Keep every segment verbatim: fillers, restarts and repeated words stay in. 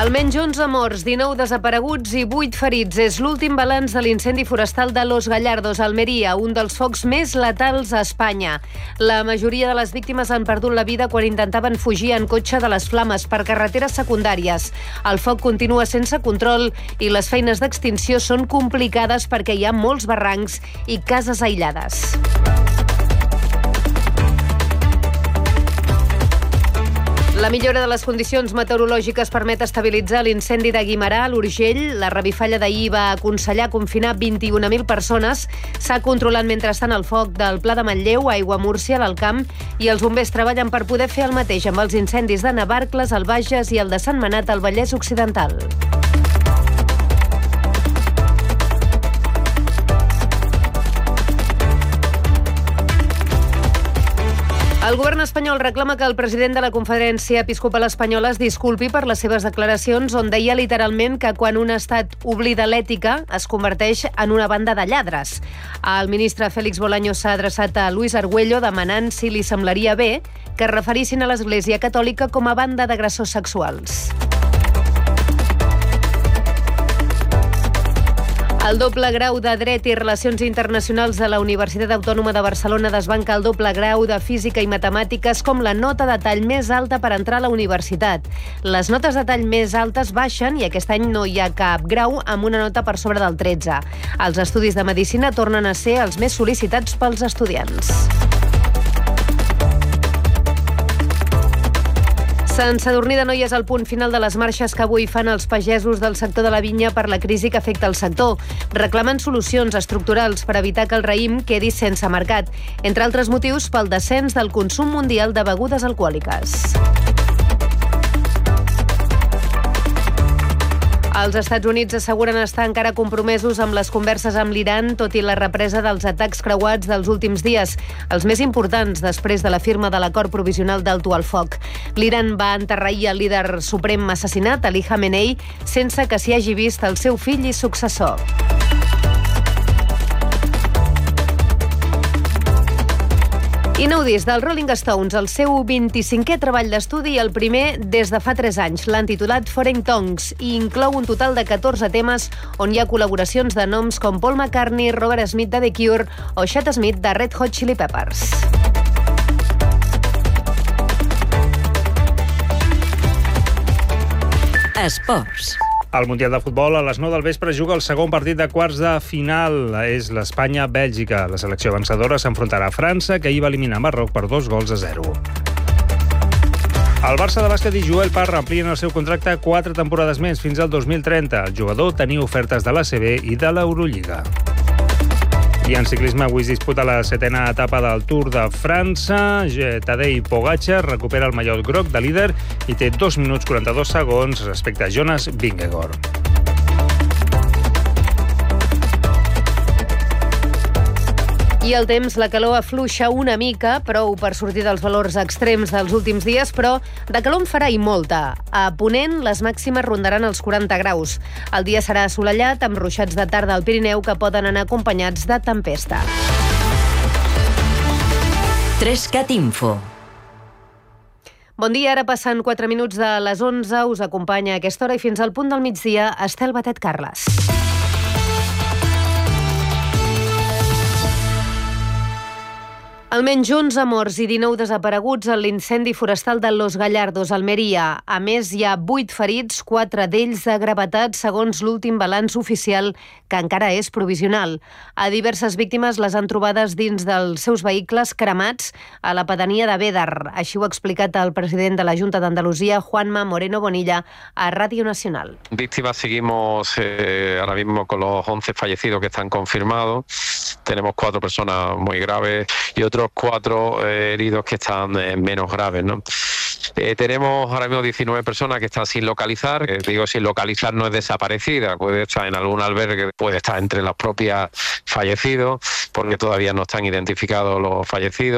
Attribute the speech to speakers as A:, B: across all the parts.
A: Almenys onze morts, dinou desapareguts i vuit ferits. És l'últim balanç de l'incendi forestal de Los Gallardos, a Almeria, un dels focs més letals a Espanya. La majoria de les víctimes han perdut la vida quan intentaven fugir en cotxe de les flames per carreteres secundàries. El foc continua sense control i les feines d'extinció són complicades perquè hi ha molts barrancs i cases aïllades. La millora de les condicions meteorològiques permet estabilitzar l'incendi de Guimerà, a l'Urgell. La revifalla d'ahir va aconsellar confinar vint-i-una mil persones. S'ha controlat mentrestant el foc del Pla de Manlleu, a Aiguamúrcia, a l'Alt Camp, i els bombers treballen per poder fer el mateix amb els incendis de Navarcles, al Bages i el de Sentmenat, al Vallès Occidental. El govern espanyol reclama que el president de la Conferència Episcopal Espanyola es disculpi per les seves declaracions, on deia literalment que quan un estat oblida l'ètica es converteix en una banda de lladres. El ministre Félix Bolaños s'ha adreçat a Luis Argüello demanant si li semblaria bé que es referissin a l'Església Catòlica com a banda d'agressors sexuals. El doble grau de Dret i Relacions Internacionals de la Universitat Autònoma de Barcelona desbanca el doble grau de Física i Matemàtiques com la nota de tall més alta per entrar a la universitat. Les notes de tall més altes baixen i aquest any no hi ha cap grau amb una nota per sobre del tretze. Els estudis de Medicina tornen a ser els més sol·licitats pels estudiants. Sant Sadurní d'Anoia és el punt final de les marxes que avui fan els pagesos del sector de la vinya per la crisi que afecta el sector. Reclamen solucions estructurals per evitar que el raïm quedi sense mercat, entre altres motius pel descens del consum mundial de begudes alcohòliques. Els Estats Units asseguren estar encara compromesos amb les converses amb l'Iran, tot i la represa dels atacs creuats dels últims dies, els més importants després de la firma de l'acord provisional d'alto al foc. L'Iran va enterrar ahir el líder suprem assassinat, Ali Khamenei, sense que s'hi hagi vist el seu fill i successor. Inaudis del Rolling Stones, el seu vint-i-cinquè treball d'estudi i el primer des de fa tres anys. L'han titulat Foreign Tongues i inclou un total de catorze temes on hi ha col·laboracions de noms com Paul McCartney, Robert Smith de The Cure o Chad Smith de Red Hot Chili Peppers.
B: Esports.
C: Al Mundial de Futbol, a les nou del vespre, juga el segon partit de quarts de final. És l'Espanya-Bèlgica. La selecció vencedora s'enfrontarà a França, que ahir va eliminar Marroc per dos gols a zero. El Barça de bàsquet i Joel Parra amplien el seu contracte quatre temporades més, fins al dos mil trenta. El jugador tenia ofertes de l'A C B i de l'Eurolliga. I en ciclisme avui es disputa la setena etapa del Tour de França. Tadej Pogačar recupera el mallot groc de líder i té dos minuts quaranta-dos segons respecte a Jonas Vingegaard.
A: I el temps, la calor afluixa una mica, prou per sortir dels valors extrems dels últims dies, però de calor en farà i molta. A Ponent, les màximes rondaran els quaranta graus. El dia serà assolellat, amb ruixats de tarda al Pirineu que poden anar acompanyats de tempesta.
B: Trescat Info.
A: Bon dia, ara passen quatre minuts de les onze. Us acompanya a aquesta hora i fins al punt del migdia Estel Batet Carles. Almenys onze morts i dinou desapareguts en l'incendi forestal de Los Gallardos, Almeria. A més, hi ha vuit ferits, quatre d'ells de gravetat, segons l'últim balanç oficial, que encara és provisional. A diverses víctimes les han trobades dins dels seus vehicles cremats a la pedania de Bédar. Així ho ha explicat el president de la Junta d'Andalusia, Juanma Moreno Bonilla, a Radio Nacional.
D: Víctimas seguimos eh, ahora mismo con los once fallecidos que están confirmados. Tenemos cuatro personas muy graves y otros cuatro eh, heridos que están eh, menos graves, ¿no? Eh, tenemos ahora mismo diecinueve personas que están sin localizar. Eh, digo, sin localizar no es desaparecida, puede estar en algún albergue, puede estar entre los propios fallecidos, porque todavía no están identificados los fallecidos.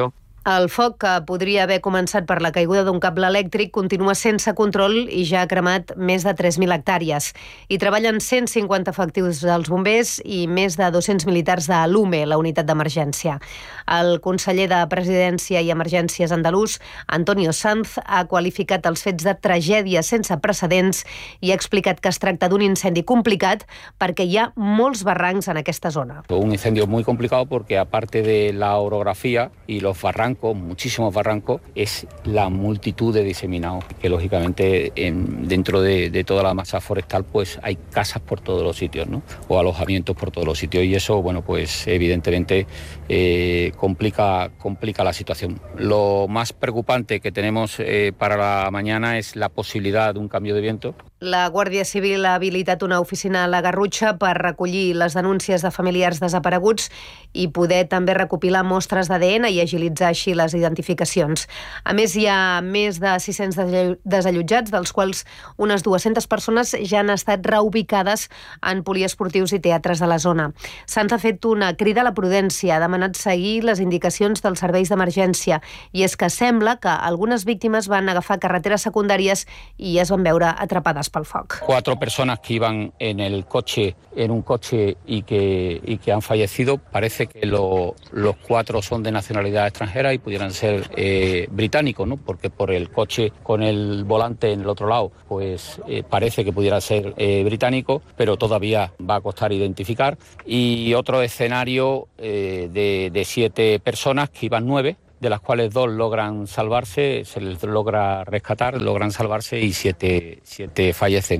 A: El foc, que podria haver començat per la caiguda d'un cable elèctric, continua sense control i ja ha cremat més de tres mil hectàrees. Hi treballen cent cinquanta efectius dels bombers i més de dos-cents militars de l'UME, la unitat d'emergència. El conseller de Presidència i Emergències andalús, Antonio Sanz, ha qualificat els fets de tragèdia sense precedents i ha explicat que es tracta d'un incendi complicat perquè hi ha molts barrancs en aquesta zona.
E: Un incendio muy complicado porque aparte de la orografía y los barrancos, muchísimos barrancos, es la multitud de diseminados, que lógicamente en, dentro de, de toda la masa forestal pues hay casas por todos los sitios, ¿no? O alojamientos por todos los sitios, y eso, bueno, pues evidentemente eh, complica, complica la situación. Lo más preocupante que tenemos eh, para la mañana es la posibilidad de un cambio de viento.
A: La Guàrdia Civil ha habilitat una oficina a la Garrotxa per recollir les denúncies de familiars desapareguts i poder també recopilar mostres d'A D N i agilitzar així les identificacions. A més, hi ha més de sis-cents desallotjats, dels quals unes dues-centes persones ja han estat reubicades en poliesportius i teatres de la zona. Sanz ha fet una crida a la prudència, ha demanat seguir les indicacions dels serveis d'emergència, i és que sembla que algunes víctimes van agafar carreteres secundàries i es van veure atrapades pel foc.
E: Cuatro personas que iban en el coche, en un coche y que, y que han fallecido. Parece que lo, los cuatro son de nacionalidad extranjera y pudieran ser eh, británicos, ¿no? Porque por el coche con el volante en el otro lado, pues eh, parece que pudiera ser eh, británico, pero todavía va a costar identificar. Y otro escenario eh, de, de siete personas, que iban nueve, de las cuales dos logran salvarse, se les logra rescatar, logran salvarse y siete, siete fallecen.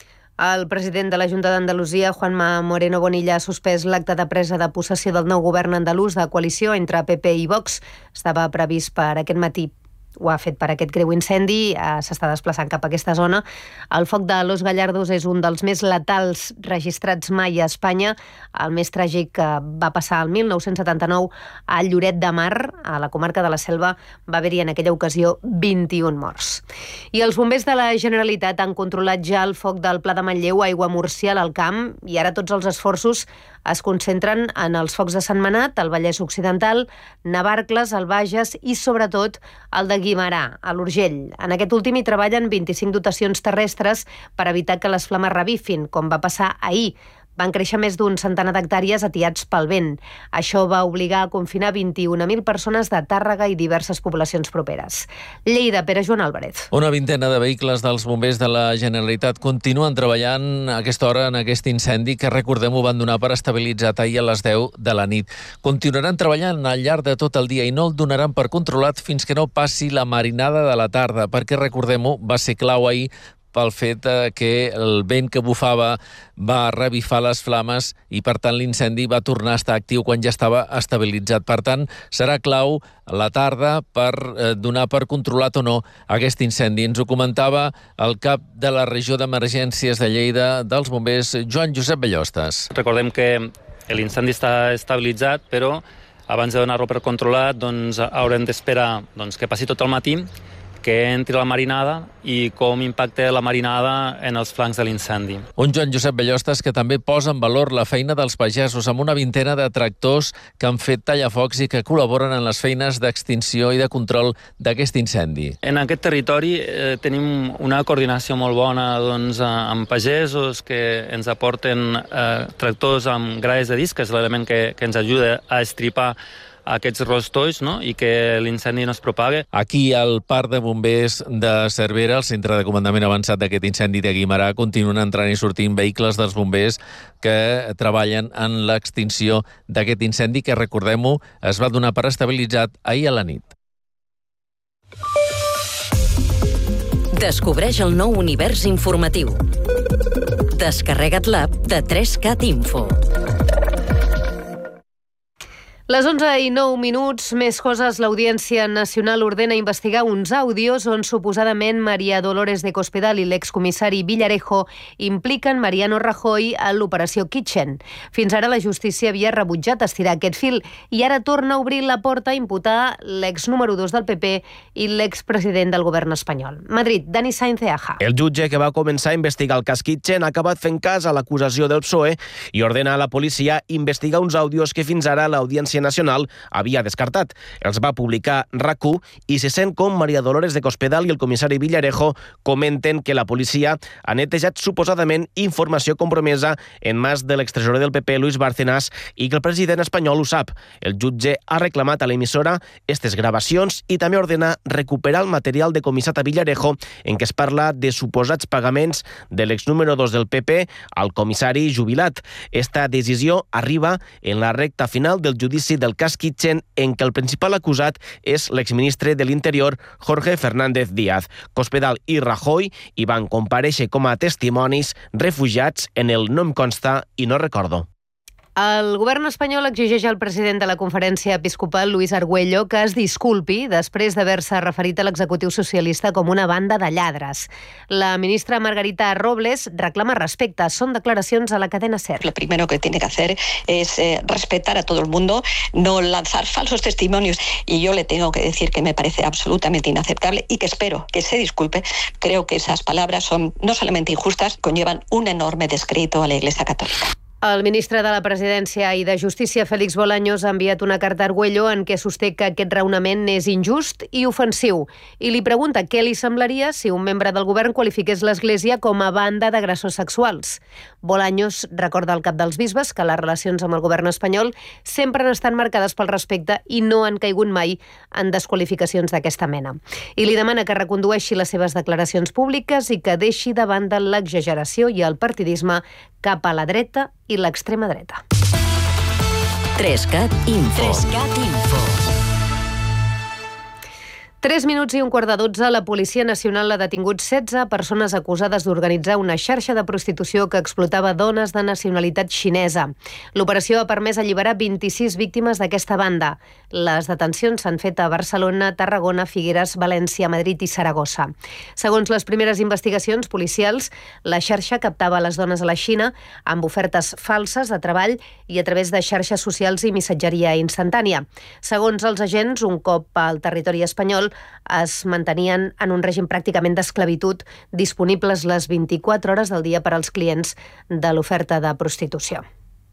A: El president de la Junta d'Andalusia, Juanma Moreno Bonilla, ha suspès l'acte de presa de possessió del nou govern andalús de coalició entre P P i Vox. Estava previst per aquest matí. Ho ha fet per aquest greu incendi, s'està desplaçant cap a aquesta zona. El foc de Los Gallardos és un dels més letals registrats mai a Espanya. El més tràgic va passar el mil nou-cents setanta-nou a Lloret de Mar, a la comarca de la Selva. Va haver-hi en aquella ocasió vint-i-un morts. I els bombers de la Generalitat han controlat ja el foc del Pla de Manlleu a Aiguamurcià, al Camp, i ara tots els esforços es concentren en els focs de Sentmenat, al Vallès Occidental, Navarcles, al Bages i, sobretot, el de Guimerà, a l'Urgell. En aquest últim hi treballen vint-i-cinc dotacions terrestres per evitar que les flames revifin, com va passar ahir. Van créixer més d'un centenar d'hectàrees atiats pel vent. Això va obligar a confinar vint-i-una mil persones de Tàrrega i diverses poblacions properes. Lleida, Pere Joan Álvarez.
F: Una vintena de vehicles dels bombers de la Generalitat continuen treballant a aquesta hora en aquest incendi que, recordem-ho, van donar per estabilitzat ahir a les deu de la nit. Continuaran treballant al llarg de tot el dia i no el donaran per controlat fins que no passi la marinada de la tarda, perquè, recordem-ho, va ser clau ahir pel fet que el vent que bufava va revifar les flames i, per tant, l'incendi va tornar a estar actiu quan ja estava estabilitzat. Per tant, serà clau a la tarda per eh, donar per controlat o no aquest incendi. Ens ho comentava el cap de la regió d'emergències de Lleida dels bombers, Joan Josep Bellostes.
G: Recordem que l'incendi està estabilitzat, però abans de donar-lo per controlat doncs, haurem d'esperar doncs, que passi tot el matí, que entri la marinada i com impacta la marinada en els flancs de l'incendi.
F: Un Joan Josep Bellostes que també posa en valor la feina dels pagesos amb una vintena de tractors que han fet tallafocs i que col·laboren en les feines d'extinció i de control d'aquest incendi.
G: En aquest territori eh, tenim una coordinació molt bona doncs, amb pagesos que ens aporten eh, tractors amb grades de disc, que és l'element que, que ens ajuda a estripar aquests rostolls, no? I que l'incendi no es propague.
F: Aquí, al Parc de Bombers de Cervera, el centre de comandament avançat d'aquest incendi de Guimerà, continuen entrant i sortint vehicles dels bombers que treballen en l'extinció d'aquest incendi que, recordem-ho, es va donar per estabilitzat ahir a la nit.
B: Descobreix el nou univers informatiu. Descarrega't l'app de tres cat info.
A: Les onze i nou minuts, més coses. L'Audiència Nacional ordena investigar uns àudios on suposadament María Dolores de Cospedal i l'excomissari Villarejo impliquen Mariano Rajoy a l'operació Kitchen. Fins ara la justícia havia rebutjat estirar aquest fil i ara torna a obrir la porta a imputar l'ex número dos del P P i l'expresident del govern espanyol. Madrid, Dani Sainz de Aja.
H: El jutge que va començar a investigar el cas Kitchen ha acabat fent cas a l'acusació del P S O E i ordena a la policia investigar uns àudios que fins ara l'Audiència l'Audiència Nacional havia descartat. Els va publicar RAC1 i se sent com Maria Dolores de Cospedal i el comissari Villarejo comenten que la policia ha netejat suposadament informació compromesa en mans de l'extresorer del P P, Luis Bárcenas, i que el president espanyol ho sap. El jutge ha reclamat a l'emissora aquestes gravacions i també ordena recuperar el material decomissat a Villarejo en què es parla de suposats pagaments de l'ex número dos del P P al comissari jubilat. Esta decisió arriba en la recta final del judici del cas Kitchen, en què el principal acusat és l'exministre de l'Interior, Jorge Fernández Díaz. Cospedal i Rajoy hi van comparèixer com a testimonis refugiats en el no em consta i no recordo.
A: El govern espanyol exigeix al president de la Conferència Episcopal, Luis Argüello, que es disculpi després d'haver-se referit a l'executiu socialista com una banda de lladres. La ministra Margarita Robles reclama respecte. Són declaracions a la cadena SER.
I: Lo primero que tiene que hacer es eh, respetar a todo el mundo, no lanzar falsos testimonios. Y yo le tengo que decir que me parece absolutamente inaceptable y que espero que se disculpe. Creo que esas palabras son no solamente injustas, conllevan un enorme descrédito a la Iglesia Católica.
A: El ministre de la Presidència i de Justícia, Félix Bolaños, ha enviat una carta a Argüello en què sosté que aquest raonament és injust i ofensiu i li pregunta què li semblaria si un membre del govern qualifiqués l'Església com a banda d'agressors sexuals. Bolaños recorda al cap dels bisbes que les relacions amb el govern espanyol sempre han estat marcades pel respecte i no han caigut mai en desqualificacions d'aquesta mena. I li demana que recondueixi les seves declaracions públiques i que deixi de banda l'exageració i el partidisme cap a la dreta i l'extrema dreta.
B: tres cat Info. tres cat Info.
A: Tres minuts i un quart de dotze, la Policia Nacional ha detingut setze persones acusades d'organitzar una xarxa de prostitució que explotava dones de nacionalitat xinesa. L'operació ha permès alliberar vint-i-sis víctimes d'aquesta banda. Les detencions s'han fet a Barcelona, Tarragona, Figueres, València, Madrid i Saragossa. Segons les primeres investigacions policials, la xarxa captava les dones a la Xina amb ofertes falses de treball i a través de xarxes socials i missatgeria instantània. Segons els agents, un cop al territori espanyol, es mantenien en un règim pràcticament d'esclavitud, disponibles les vint-i-quatre hores del dia per als clients de l'oferta de prostitució.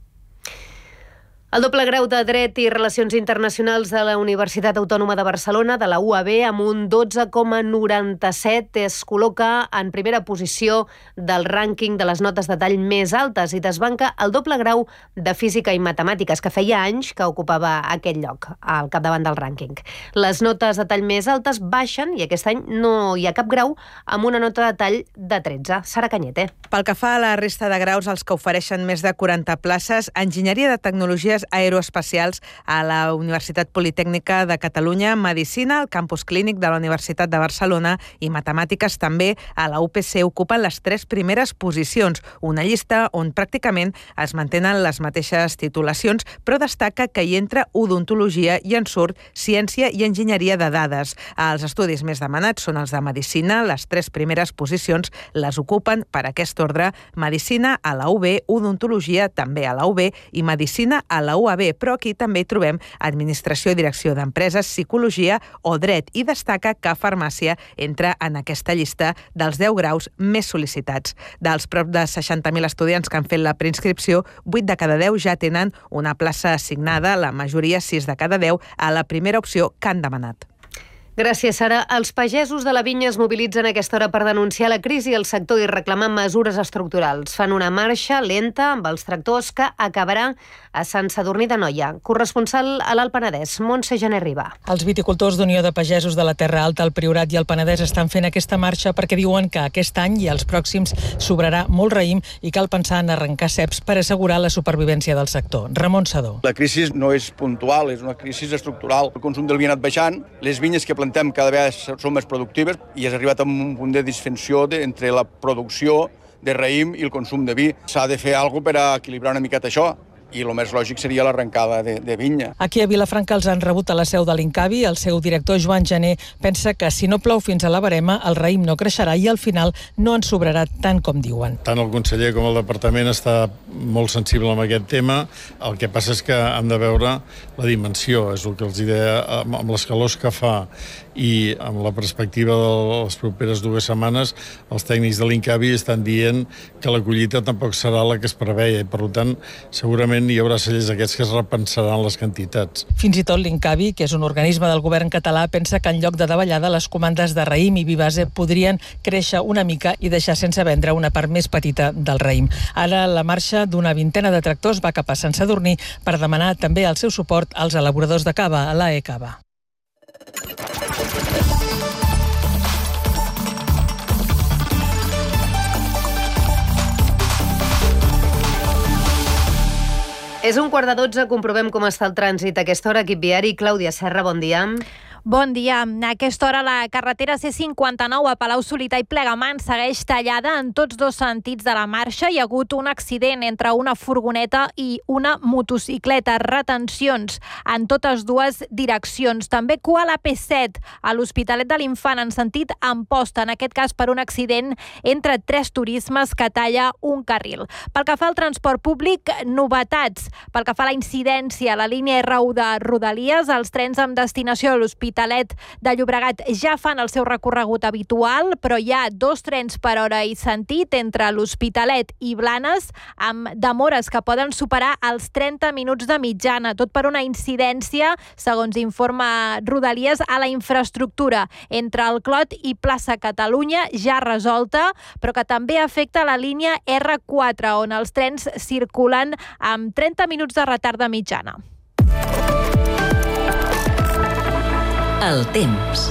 A: El doble grau de Dret i Relacions Internacionals de la Universitat Autònoma de Barcelona, de la U A B, amb un dotze coma noranta-set, es col·loca en primera posició del rànquing de les notes de tall més altes i desbanca el doble grau de Física i Matemàtiques, que feia anys que ocupava aquest lloc, al capdavant del rànquing. Les notes de tall més altes baixen i aquest any no hi ha cap grau amb una nota de tall de tretze. Sara Cañete.
J: Pel que fa a la resta de graus, els que ofereixen més de quaranta places, Enginyeria de Tecnologies Aeroespacials a la Universitat Politècnica de Catalunya, Medicina al Campus Clínic de la Universitat de Barcelona i Matemàtiques també a la U P C ocupen les tres primeres posicions, una llista on pràcticament es mantenen les mateixes titulacions, però destaca que hi entra odontologia i en surt ciència i enginyeria de dades. Els estudis més demanats són els de Medicina, les tres primeres posicions les ocupen per aquest ordre Medicina a la U B, odontologia també a la U B i Medicina a la U A B, però aquí també hi trobem Administració i Direcció d'Empreses, Psicologia o Dret i destaca que Farmàcia entra en aquesta llista dels deu graus més sol·licitats. Dels prop de seixanta mil estudiants que han fet la preinscripció, vuit de cada deu ja tenen una plaça assignada, la majoria sis de cada deu a la primera opció que han demanat.
A: Gràcies, Sara. Els pagesos de la vinya es mobilitzen a aquesta hora per denunciar la crisi al sector i reclamar mesures estructurals. Fan una marxa lenta amb els tractors que acabarà a Sant Sadurní d'Anoia. Corresponsal a l'Alt Penedès, Montse Jané Ribà.
K: Els viticultors d'Unió de Pagesos de la Terra Alta, el Priorat i el Penedès estan fent aquesta marxa perquè diuen que aquest any i els pròxims sobrarà molt raïm i cal pensar en arrencar ceps per assegurar la supervivència del sector. Ramon Sadó.
L: La crisi no és puntual, és una crisi estructural. El consum del vi ha anat baixant, les vinyes que plantem cada vegada són més productives i has arribat a un punt de disfunció entre la producció de raïm i el consum de vi. S'ha de fer alguna cosa per a equilibrar una miqueta això. I el més lògic seria l'arrencada de, de vinya.
K: Aquí a Vilafranca els han rebut a la seu de l'Incavi. El seu director, Joan Jané, pensa que si no plou fins a la barema, el raïm no creixerà i al final no en sobrarà tant com diuen.
M: Tant el conseller com el departament està molt sensible amb aquest tema. El que passa és que han de veure la dimensió, és el que els deia, amb les calors que fa i amb la perspectiva de les properes dues setmanes els tècnics de l'Incavi estan dient que la collita tampoc serà la que es preveia i per tant segurament hi haurà cellers aquests que es repensaran les quantitats.
K: Fins i tot l'Incavi, que és un organisme del govern català, pensa que en lloc de davallada les comandes de raïm i Vivase podrien créixer una mica i deixar sense vendre una part més petita del raïm. Ara la marxa d'una vintena de tractors va cap a Sant Sadurní per demanar també el seu suport als elaboradors de cava, a l'A E Cava.
A: És un quart de dotze, comprovem com està el trànsit a aquesta hora. Equip viari, Clàudia Serra, bon dia.
N: Bon dia. A aquesta hora la carretera C cinquanta-nou a Palau-solità i Plegamans segueix tallada en tots dos sentits de la marxa. Hi ha hagut un accident entre una furgoneta i una motocicleta. Retencions en totes dues direccions. També cua a la P set a l'Hospitalet de l'Infant en sentit Amposta, en aquest cas per un accident entre tres turismes que talla un carril. Pel que fa al transport públic, novetats. Pel que fa a la incidència a la línia R u de Rodalies, els trens amb destinació a l'Hospitalet de Llobregat ja fan el seu recorregut habitual, però hi ha dos trens per hora i sentit entre l'Hospitalet i Blanes amb demores que poden superar els trenta minuts de mitjana, tot per una incidència, segons informa Rodalies, a la infraestructura entre el Clot i Plaça Catalunya, ja resolta, però que també afecta la línia R quatre, on els trens circulen amb trenta minuts de retard de mitjana.
B: El temps.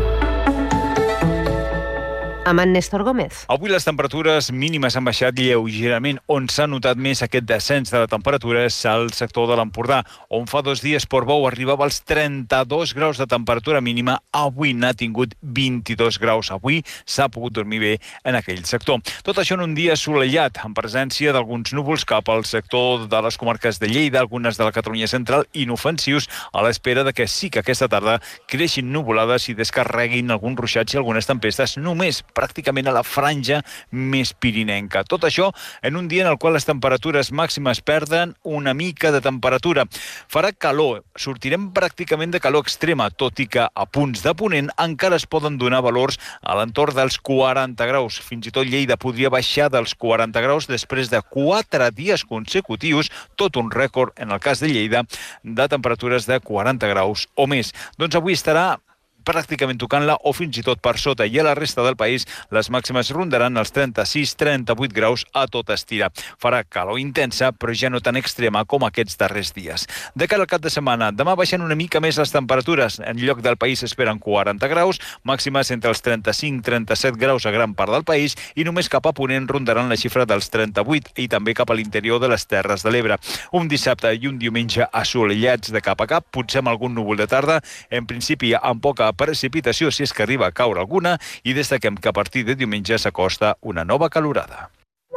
A: Amb en Néstor Gómez.
O: Avui les temperatures mínimes han baixat lleugerament. On s'ha notat més aquest descens de la temperatura és al sector de l'Empordà, on fa dos dies Portbou arribava als trenta-dos graus de temperatura mínima. Avui n'ha tingut vint-i-dos graus. Avui s'ha pogut dormir bé en aquell sector. Tot això en un dia assolellat, en presència d'alguns núvols cap al sector de les comarques de Lleida, algunes de la Catalunya central, inofensius, a l'espera de que sí que aquesta tarda creixin nuvolades i descarreguin alguns ruixats i algunes tempestes només pràcticament a la franja més pirinenca. Tot això en un dia en el qual les temperatures màximes perden una mica de temperatura. Farà calor, sortirem pràcticament de calor extrema, tot i que a punts de ponent encara es poden donar valors a l'entorn dels quaranta graus. Fins i tot Lleida podria baixar dels quaranta graus després de quatre dies consecutius, tot un rècord en el cas de Lleida, de temperatures de quaranta graus o més. Doncs avui estarà pràcticament tocant-la o fins i tot per sota, i a la resta del país les màximes rondaran els trenta-sis trenta-vuit graus a tot estirar. Farà calor intensa, però ja no tan extrema com aquests darrers dies. De cara al cap de setmana, demà baixen una mica més les temperatures. En lloc del país esperen quaranta graus, màximes entre els trenta-cinc trenta-set graus a gran part del país, i només cap a ponent rondaran la xifra dels trenta-vuit i també cap a l'interior de les Terres de l'Ebre. Un dissabte i un diumenge assolellats de cap a cap, potser amb algun núvol de tarda, en principi amb poca precipitació si és que arriba a caure alguna, i destaquem que a partir de diumenge s'acosta una nova calorada.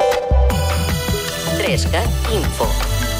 B: trescat Info.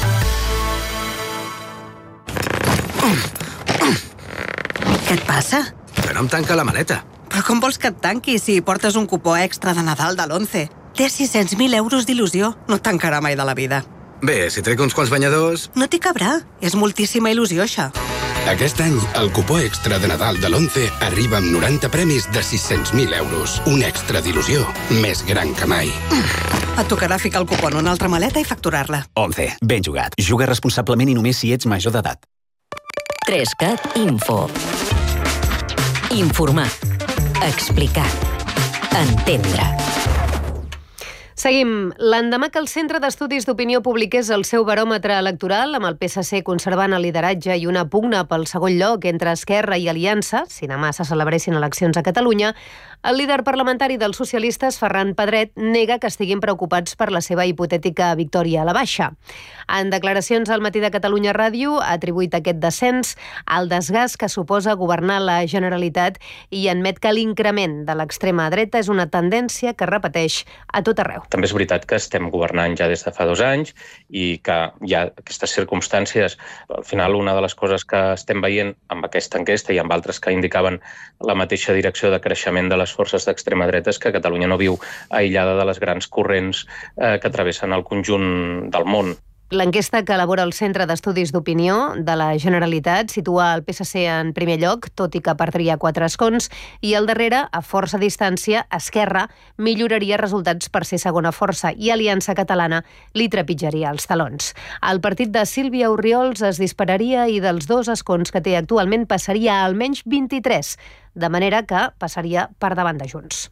P: Què et passa?
Q: Que no em tanca la maleta.
P: Però com vols que et tanqui si portes un cupó extra de Nadal de l'Once? Té sis-cents mil euros d'il·lusió. No et tancarà mai de la vida.
Q: Bé, si trec uns quants banyadors...
P: No t'hi cabrà. És moltíssima il·lusió, això.
R: Aquest any, el cupó extra de Nadal de l'Once arriba amb noranta premis de sis-cents mil euros. Un extra d'il·lusió més gran que mai.
P: Et tocarà ficar el cupó en una altra maleta i facturar-la.
S: Once. Ben jugat. Juga responsablement i només si ets major d'edat.
B: trescat Info. Informar. Explicar. Entendre.
A: Seguim. L'endemà que el Centre d'Estudis d'Opinió publiqués el seu baròmetre electoral, amb el P S C conservant el lideratge i una pugna pel segon lloc entre Esquerra i Aliança, si demà se celebressin eleccions a Catalunya, el líder parlamentari dels socialistes, Ferran Pedret, nega que estiguin preocupats per la seva hipotètica victòria a la baixa. En declaracions al Matí de Catalunya Ràdio, ha atribuït aquest descens al desgast que suposa governar la Generalitat i admet que l'increment de l'extrema dreta és una tendència que repeteix a tot arreu.
T: També és veritat que estem governant ja des de fa dos anys i que hi ha aquestes circumstàncies. Al final, una de les coses que estem veient amb aquesta enquesta i amb altres que indicaven la mateixa direcció de creixement de les forces d'extrema dreta és que Catalunya no viu aïllada de les grans corrents eh, que travessen el conjunt del món.
A: L'enquesta que elabora el Centre d'Estudis d'Opinió de la Generalitat situa el P S C en primer lloc, tot i que perdria quatre escons, i al darrere, a força distància, Esquerra milloraria resultats per ser segona força i Aliança Catalana li trepitjaria els talons. El partit de Sílvia Orriols es dispararia i dels dos escons que té actualment passaria a almenys vint-i-tres, de manera que passaria per davant de Junts.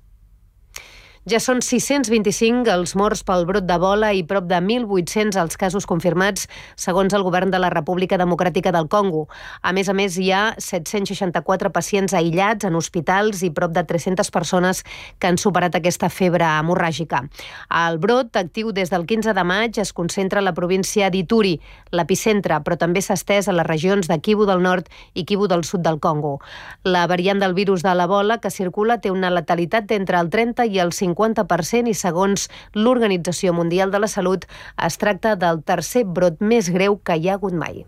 A: Ja són sis-cents vint-i-cinc els morts pel brot d'Ebola i prop de mil vuit-cents els casos confirmats, segons el govern de la República Democràtica del Congo. A més a més, hi ha set-cents seixanta-quatre pacients aïllats en hospitals i prop de tres-centes persones que han superat aquesta febre hemorràgica. El brot, actiu des del quinze de maig, es concentra a la província d'Ituri, l'epicentre, però també s'ha estès a les regions de Kivu del nord i Kivu del sud del Congo. La variant del virus de l'Ebola que circula té una letalitat d'entre el trenta i el cinquanta per cent i, segons l'Organització Mundial de la Salut, es tracta del tercer brot més greu que hi ha hagut mai.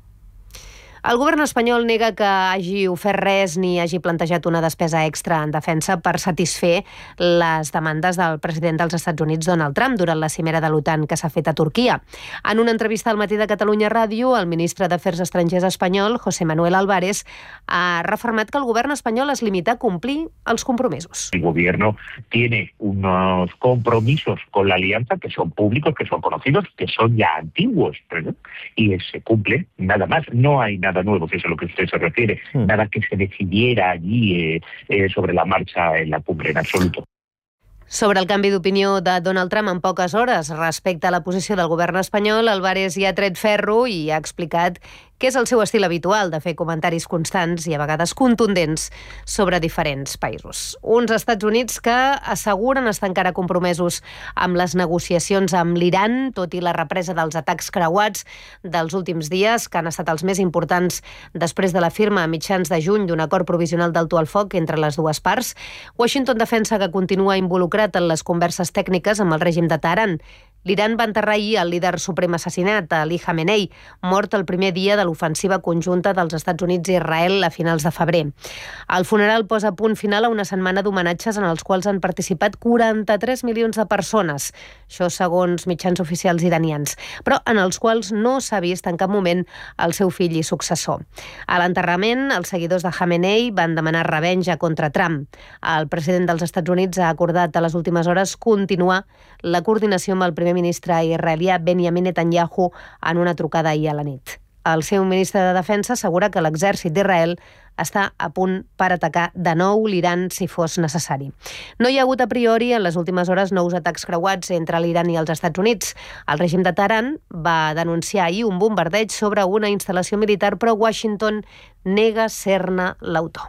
A: El govern espanyol nega que hagi ofert res ni hagi plantejat una despesa extra en defensa per satisfer les demandes del president dels Estats Units, Donald Trump, durant la cimera de l'OTAN que s'ha fet a Turquia. En una entrevista al Matí de Catalunya Ràdio, el ministre d'Afers Estrangers espanyol, José Manuel Álvarez, ha refermat que el govern espanyol es limita a complir els compromisos.
U: El gobierno tiene unos compromisos con la alianza que son públicos, que son conocidos, que son ya antiguos, ¿no? Y se cumple, nada más. No hay nada nuevo, que es a lo que usted se refiere, mm. nada que se decidiera allí eh, eh, sobre la marcha en la cumbre, en absoluto.
A: Sobre el canvi d'opinió de Donald Trump en poques hores respecte a la posició del govern espanyol, Álvarez hi ha tret ferro i ha explicat que és el seu estil habitual de fer comentaris constants i a vegades contundents sobre diferents països. Uns Estats Units que asseguren estar encara compromesos amb les negociacions amb l'Iran, tot i la represa dels atacs creuats dels últims dies, que han estat els més importants després de la firma a mitjans de juny d'un acord provisional d'alto al foc entre les dues parts. Washington defensa que continua involucrat en les converses tècniques amb el règim de Teheran. L'Iran va enterrar ahir el líder suprem assassinat, Ali Khamenei, mort el primer dia de l'ofensiva conjunta dels Estats Units i Israel a finals de febrer. El funeral posa punt final a una setmana d'homenatges en els quals han participat quaranta-tres milions de persones, això segons mitjans oficials iranians, però en els quals no s'ha vist en cap moment el seu fill i successor. A l'enterrament, els seguidors de Khamenei van demanar revenja contra Trump. El president dels Estats Units ha acordat a les últimes hores continuar la coordinació amb el primer ministre israelià Benjamin Netanyahu en una trucada ahir a la nit. El seu ministre de Defensa assegura que l'exèrcit d'Israel està a punt per atacar de nou l'Iran si fos necessari. No hi ha hagut a priori en les últimes hores nous atacs creuats entre l'Iran i els Estats Units. El règim de Teheran va denunciar ahir un bombardeig sobre una instal·lació militar, però Washington nega ser-ne l'autor.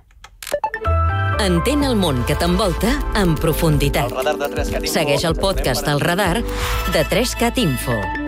B: Entén el món que t'envolta en profunditat.
V: El radar de tres cat Info.
B: Segueix el podcast El Radar de tres cat Info.